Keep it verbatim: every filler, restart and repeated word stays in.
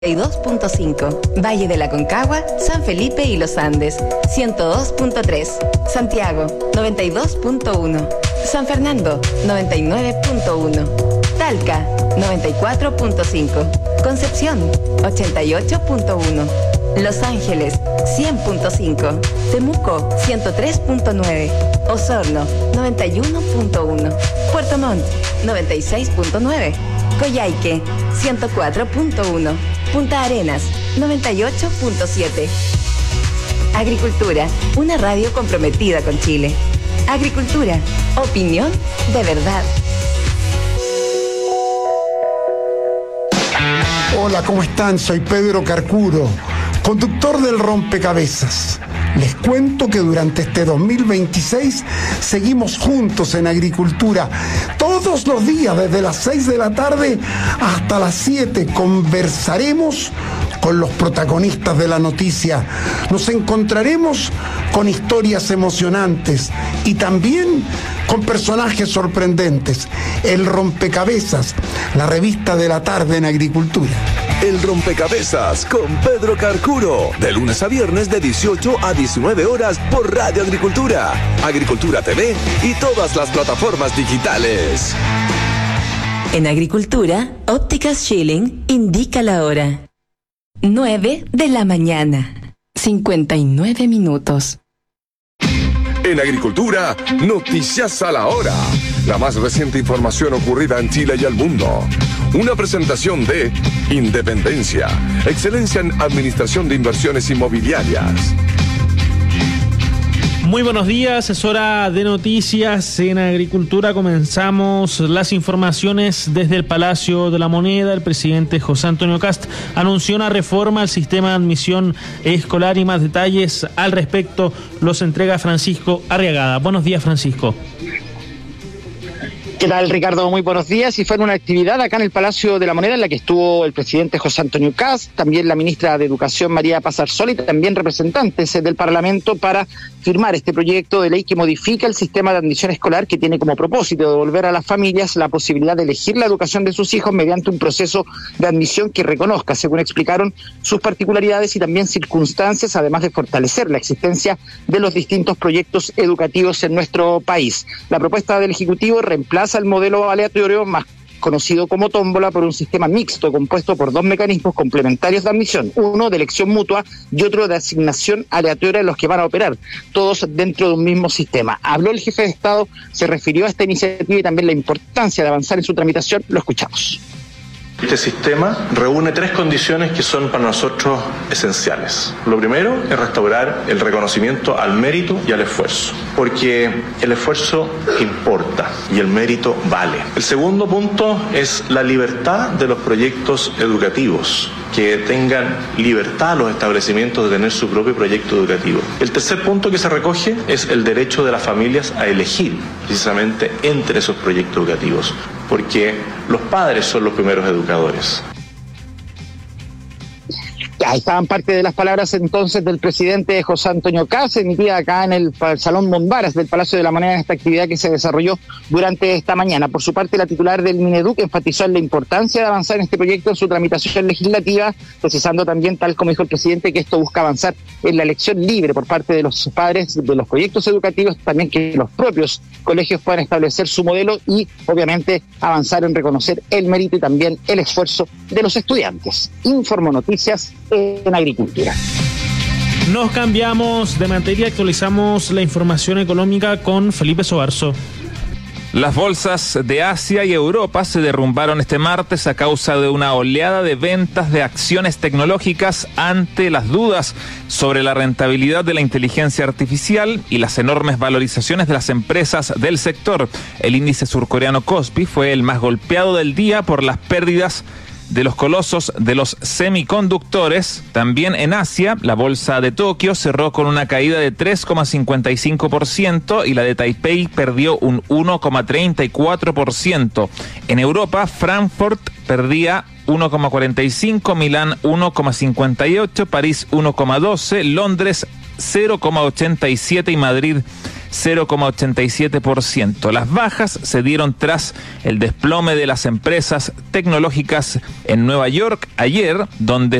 dos punto cinco. Valle de la Concagua, San Felipe y Los Andes, ciento dos punto tres. Santiago, noventa y dos punto uno. San Fernando, noventa y nueve punto uno. Talca, noventa y cuatro punto cinco. Concepción, ochenta y ocho punto uno. Los Ángeles, cien punto cinco. Temuco, ciento tres punto nueve. Osorno, noventa y uno punto uno. Puerto Montt, noventa y seis punto nueve. Coyhaique, ciento cuatro punto uno. Punta Arenas, noventa y ocho punto siete. Agricultura, una radio comprometida con Chile. Agricultura, opinión de verdad. Hola, ¿cómo están? Soy Pedro Carcuro, conductor del Rompecabezas. Les cuento que durante este dos mil veintiséis seguimos juntos en agricultura. Todos los días, desde las seis de la tarde hasta las siete, conversaremos con los protagonistas de la noticia. Nos encontraremos con historias emocionantes y también con personajes sorprendentes. El Rompecabezas, la revista de la tarde en agricultura. El Rompecabezas con Pedro Carcuro, de lunes a viernes de dieciocho a diecinueve horas por Radio Agricultura, Agricultura T V y todas las plataformas digitales. En Agricultura, Ópticas Schilling indica la hora. nueve de la mañana, cincuenta y nueve minutos. En Agricultura, noticias a la hora. La más reciente información ocurrida en Chile y el mundo. Una presentación de Independencia, excelencia en administración de inversiones inmobiliarias. Muy buenos días, es hora de noticias en Agricultura. Comenzamos las informaciones desde el Palacio de la Moneda. El presidente José Antonio Kast anunció una reforma al sistema de admisión escolar y más detalles al respecto los entrega Francisco Arriagada. Buenos días, Francisco. ¿Qué tal, Ricardo? Muy buenos días. Y fue en una actividad acá en el Palacio de la Moneda en la que estuvo el presidente José Antonio Kast, también la ministra de Educación María Paz Arzón y también representantes del Parlamento para firmar este proyecto de ley que modifica el sistema de admisión escolar, que tiene como propósito devolver a las familias la posibilidad de elegir la educación de sus hijos mediante un proceso de admisión que reconozca, según explicaron, sus particularidades y también circunstancias, además de fortalecer la existencia de los distintos proyectos educativos en nuestro país. La propuesta del Ejecutivo reemplaza el modelo aleatorio más conocido como tómbola por un sistema mixto compuesto por dos mecanismos complementarios de admisión, uno de elección mutua y otro de asignación aleatoria en los que van a operar, todos dentro de un mismo sistema. Habló el jefe de Estado, se refirió a esta iniciativa y también la importancia de avanzar en su tramitación. Lo escuchamos. Este sistema reúne tres condiciones que son para nosotros esenciales. Lo primero es restaurar el reconocimiento al mérito y al esfuerzo, porque el esfuerzo importa y el mérito vale. El segundo punto es la libertad de los proyectos educativos, que tengan libertad los establecimientos de tener su propio proyecto educativo. El tercer punto que se recoge es el derecho de las familias a elegir precisamente entre esos proyectos educativos, porque los padres son los primeros educadores. Ahí estaban parte de las palabras entonces del presidente José Antonio Kast, emitida acá en el Salón Bombaras del Palacio de la Moneda en esta actividad que se desarrolló durante esta mañana. Por su parte, la titular del Mineduc enfatizó en la importancia de avanzar en este proyecto en su tramitación legislativa, precisando también, tal como dijo el presidente, que esto busca avanzar en la elección libre por parte de los padres de los proyectos educativos, también que los propios colegios puedan establecer su modelo y, obviamente, avanzar en reconocer el mérito y también el esfuerzo de los estudiantes. Informo Noticias en Agricultura. Nos cambiamos de materia, actualizamos la información económica con Felipe Sobarzo. Las bolsas de Asia y Europa se derrumbaron este martes a causa de una oleada de ventas de acciones tecnológicas ante las dudas sobre la rentabilidad de la inteligencia artificial y las enormes valorizaciones de las empresas del sector. El índice surcoreano Kospi fue el más golpeado del día por las pérdidas de los colosos de los semiconductores. También en Asia, la bolsa de Tokio cerró con una caída de tres coma cincuenta y cinco por ciento y la de Taipei perdió un uno coma treinta y cuatro por ciento. En Europa, Frankfurt perdía uno coma cuarenta y cinco, Milán uno coma cincuenta y ocho, París uno coma doce, Londres cero coma ochenta y siete y Madrid cero coma ochenta y siete por ciento. Las bajas se dieron tras el desplome de las empresas tecnológicas en Nueva York ayer, donde